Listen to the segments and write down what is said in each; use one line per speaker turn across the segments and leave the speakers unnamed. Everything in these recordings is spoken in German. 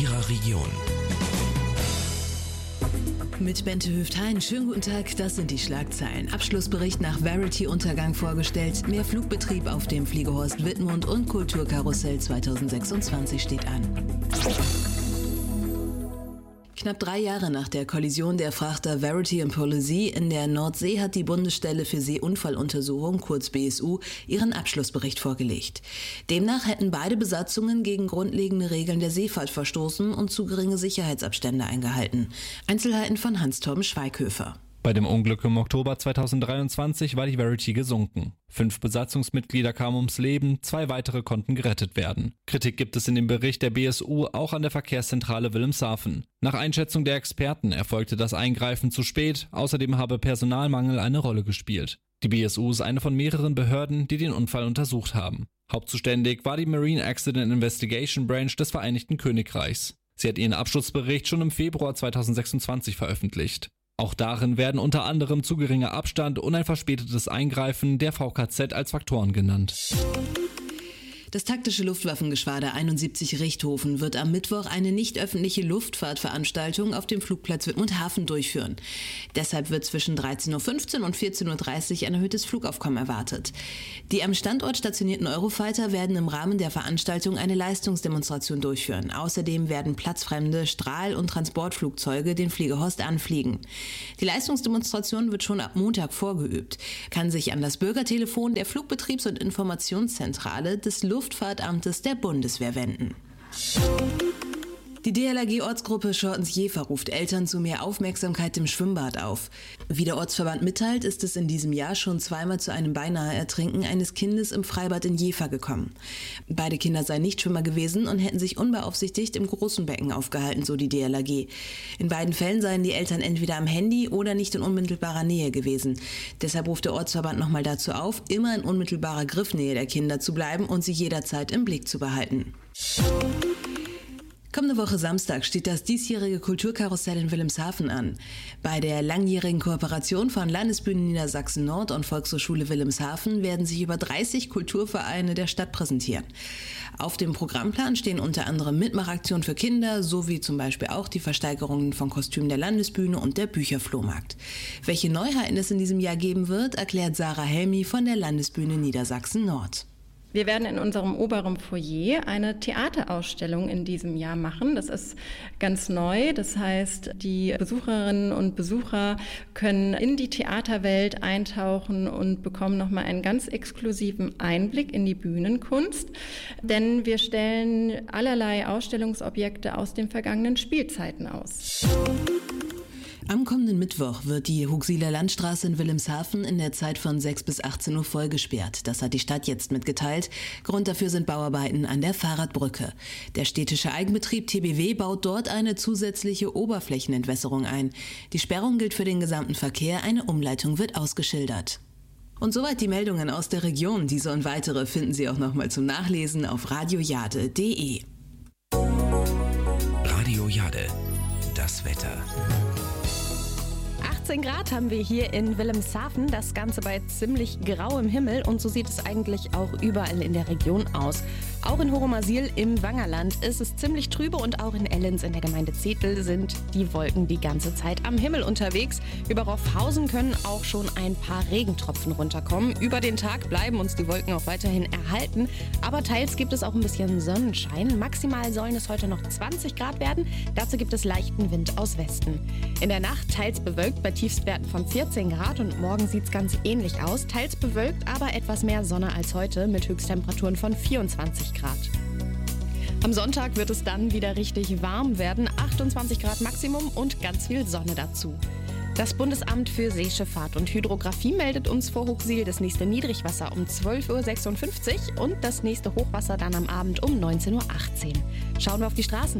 Ihrer Region.
Mit Bente Hüft-Hein, schönen guten Tag, das sind die Schlagzeilen. Abschlussbericht nach Verity-Untergang vorgestellt, mehr Flugbetrieb auf dem Fliegehorst Wittmund und Kulturkarussell 2026 steht an. Knapp 3 Jahre nach der Kollision der Frachter Verity und Polizei in der Nordsee hat die Bundesstelle für Seeunfalluntersuchung, kurz BSU, ihren Abschlussbericht vorgelegt. Demnach hätten beide Besatzungen gegen grundlegende Regeln der Seefahrt verstoßen und zu geringe Sicherheitsabstände eingehalten. Einzelheiten von Hans-Torben Schweighöfer.
Bei dem Unglück im Oktober 2023 war die Verity gesunken. 5 Besatzungsmitglieder kamen ums Leben, 2 weitere konnten gerettet werden. Kritik gibt es in dem Bericht der BSU auch an der Verkehrszentrale Wilhelmshaven. Nach Einschätzung der Experten erfolgte das Eingreifen zu spät, außerdem habe Personalmangel eine Rolle gespielt. Die BSU ist eine von mehreren Behörden, die den Unfall untersucht haben. Hauptzuständig war die Marine Accident Investigation Branch des Vereinigten Königreichs. Sie hat ihren Abschlussbericht schon im Februar 2026 veröffentlicht. Auch darin werden unter anderem zu geringer Abstand und ein verspätetes Eingreifen der VKZ als Faktoren genannt.
Das taktische Luftwaffengeschwader 71 Richthofen wird am Mittwoch eine nicht öffentliche Luftfahrtveranstaltung auf dem Flugplatz Wittmund-Hafen durchführen. Deshalb wird zwischen 13.15 Uhr und 14.30 Uhr ein erhöhtes Flugaufkommen erwartet. Die am Standort stationierten Eurofighter werden im Rahmen der Veranstaltung eine Leistungsdemonstration durchführen. Außerdem werden platzfremde Strahl- und Transportflugzeuge den Fliegehorst anfliegen. Die Leistungsdemonstration wird schon ab Montag vorgeübt, kann sich an das Bürgertelefon der Flugbetriebs- und Informationszentrale des Luftfahrtamtes der Bundeswehr wenden. Die DLRG-Ortsgruppe Schortens-Jever ruft Eltern zu mehr Aufmerksamkeit im Schwimmbad auf. Wie der Ortsverband mitteilt, ist es in diesem Jahr schon zweimal zu einem beinahe Ertrinken eines Kindes im Freibad in Jever gekommen. Beide Kinder seien Nichtschwimmer gewesen und hätten sich unbeaufsichtigt im großen Becken aufgehalten, so die DLRG. In beiden Fällen seien die Eltern entweder am Handy oder nicht in unmittelbarer Nähe gewesen. Deshalb ruft der Ortsverband nochmal dazu auf, immer in unmittelbarer Griffnähe der Kinder zu bleiben und sie jederzeit im Blick zu behalten. Kommende Woche Samstag steht das diesjährige Kulturkarussell in Wilhelmshaven an. Bei der langjährigen Kooperation von Landesbühne Niedersachsen-Nord und Volkshochschule Wilhelmshaven werden sich über 30 Kulturvereine der Stadt präsentieren. Auf dem Programmplan stehen unter anderem Mitmachaktionen für Kinder sowie zum Beispiel auch die Versteigerungen von Kostümen der Landesbühne und der Bücherflohmarkt. Welche Neuheiten es in diesem Jahr geben wird, erklärt Sarah Helmi von der Landesbühne Niedersachsen-Nord.
Wir werden in unserem oberen Foyer eine Theaterausstellung in diesem Jahr machen. Das ist ganz neu. Das heißt, die Besucherinnen und Besucher können in die Theaterwelt eintauchen und bekommen nochmal einen ganz exklusiven Einblick in die Bühnenkunst. Denn wir stellen allerlei Ausstellungsobjekte aus den vergangenen Spielzeiten aus.
Am kommenden Mittwoch wird die Huxiller Landstraße in Wilhelmshaven in der Zeit von 6 bis 18 Uhr voll gesperrt. Das hat die Stadt jetzt mitgeteilt. Grund dafür sind Bauarbeiten an der Fahrradbrücke. Der städtische Eigenbetrieb TBW baut dort eine zusätzliche Oberflächenentwässerung ein. Die Sperrung gilt für den gesamten Verkehr, eine Umleitung wird ausgeschildert. Und soweit die Meldungen aus der Region. Diese und weitere finden Sie auch nochmal zum Nachlesen auf radiojade.de.
Radio Jade, das Wetter.
18 Grad haben wir hier in Wilhelmshaven, das Ganze bei ziemlich grauem Himmel und so sieht es eigentlich auch überall in der Region aus. Auch in Horumasil im Wangerland ist es ziemlich trübe und auch in Ellens in der Gemeinde Zetel sind die Wolken die ganze Zeit am Himmel unterwegs. Über Roffhausen können auch schon ein paar Regentropfen runterkommen. Über den Tag bleiben uns die Wolken auch weiterhin erhalten, aber teils gibt es auch ein bisschen Sonnenschein. Maximal sollen es heute noch 20 Grad werden, dazu gibt es leichten Wind aus Westen. In der Nacht teils bewölkt bei Tiefstwerten von 14 Grad und morgen sieht es ganz ähnlich aus. Teils bewölkt, aber etwas mehr Sonne als heute mit Höchsttemperaturen von 24 Grad. Am Sonntag wird es dann wieder richtig warm werden, 28 Grad Maximum und ganz viel Sonne dazu. Das Bundesamt für Seeschifffahrt und Hydrographie meldet uns vor Huxil das nächste Niedrigwasser um 12.56 Uhr und das nächste Hochwasser dann am Abend um 19.18 Uhr. Schauen wir auf die Straßen.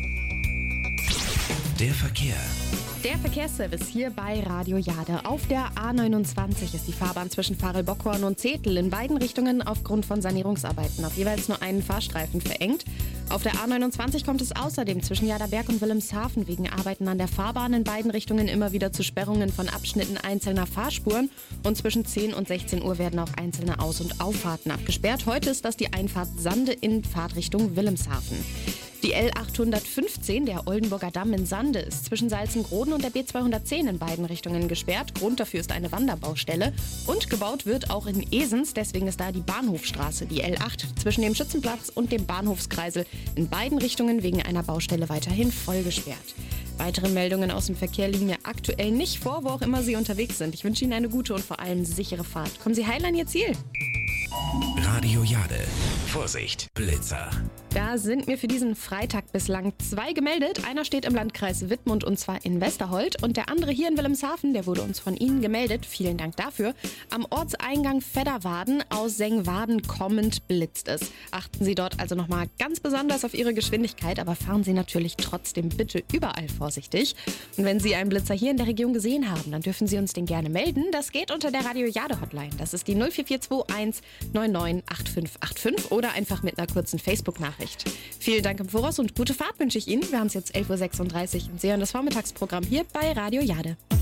Der Verkehr.
Der Verkehrsservice hier bei Radio Jade. Auf der A29 ist die Fahrbahn zwischen Farel-Bockhorn und Zetel in beiden Richtungen aufgrund von Sanierungsarbeiten auf jeweils nur einen Fahrstreifen verengt. Auf der A29 kommt es außerdem zwischen Jaderberg und Wilhelmshaven wegen Arbeiten an der Fahrbahn in beiden Richtungen immer wieder zu Sperrungen von Abschnitten einzelner Fahrspuren und zwischen 10 und 16 Uhr werden auch einzelne Aus- und Auffahrten abgesperrt. Heute ist das die Einfahrt Sande in Fahrtrichtung Wilhelmshaven. Die Die L815, der Oldenburger Damm in Sande, ist zwischen Salzengroden und der B210 in beiden Richtungen gesperrt. Grund dafür ist eine Wanderbaustelle. Und gebaut wird auch in Esens, deswegen ist da die Bahnhofstraße, die L8, zwischen dem Schützenplatz und dem Bahnhofskreisel in beiden Richtungen wegen einer Baustelle weiterhin voll gesperrt. Weitere Meldungen aus dem Verkehr liegen mir aktuell nicht vor, wo auch immer Sie unterwegs sind. Ich wünsche Ihnen eine gute und vor allem sichere Fahrt. Kommen Sie heil an Ihr Ziel.
Radio Jade. Vorsicht, Blitzer.
Da sind mir für diesen Freitag bislang 2 gemeldet. Einer steht im Landkreis Wittmund und zwar in Westerhold und der andere hier in Wilhelmshaven, der wurde uns von Ihnen gemeldet. Vielen Dank dafür. Am Ortseingang Vedderwaden aus Sengwaden kommend blitzt es. Achten Sie dort also nochmal ganz besonders auf Ihre Geschwindigkeit, aber fahren Sie natürlich trotzdem bitte überall vorsichtig. Und wenn Sie einen Blitzer hier in der Region gesehen haben, dann dürfen Sie uns den gerne melden. Das geht unter der Radio Jade Hotline. Das ist die 04421 998585 oder einfach mit einer kurzen Facebook-Nachricht. Vielen Dank im Voraus und gute Fahrt wünsche ich Ihnen. Wir haben es jetzt 11.36 Uhr und Sie hören das Vormittagsprogramm hier bei Radio Jade.